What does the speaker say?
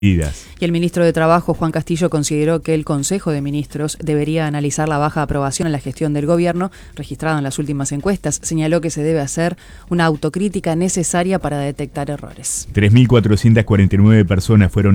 Y el ministro de Trabajo, Juan Castillo, consideró que el Consejo de Ministros debería analizar la baja aprobación en la gestión del gobierno registrada en las últimas encuestas. Señaló que se debe hacer una autocrítica necesaria para detectar errores. 3.449 personas fueron